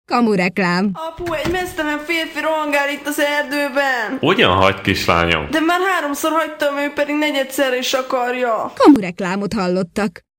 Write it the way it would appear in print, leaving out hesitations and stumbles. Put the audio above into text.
Kamureklám. Apu, egy meztelen férfi rohangál itt az erdőben. Ugyan hagy, kislányom? De már 3-szor hagytam, ő pedig 4-szer is akarja. Kamureklámot hallottak.